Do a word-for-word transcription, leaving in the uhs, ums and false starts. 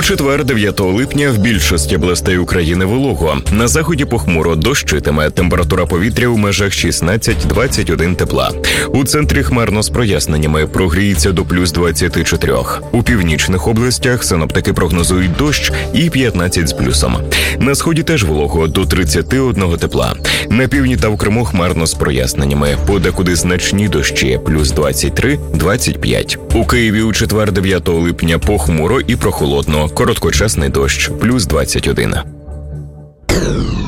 четвер, дев'ятого липня, в більшості областей України волого. На заході похмуро, дощитиме. Температура повітря у межах шістнадцять - двадцять один тепла. У центрі хмарно з проясненнями, прогріється до плюс двадцяти чотирьох. У північних областях синоптики прогнозують дощ і п'ятнадцять з плюсом. На сході теж волого, до тридцяти одного тепла. На півдні та в Криму хмарно з проясненнями, подекуди значні дощі, плюс двадцять три - двадцять п'ять. У Києві у четвер, дев'ятого липня, похмуро і прохолодно, короткочасний дощ, плюс двадцять один.